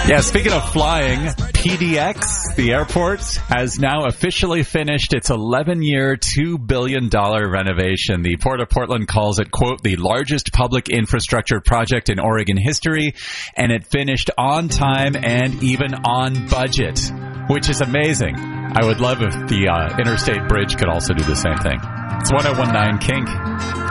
Yeah, speaking of flying, PDX, the airport, has now officially finished its 11-year, $2 billion renovation. The Port of Portland calls it, quote, the largest public infrastructure project in Oregon history, and it finished on time and even on budget, which is amazing. I would love if the Interstate Bridge could also do the same thing. It's 1019 Kink.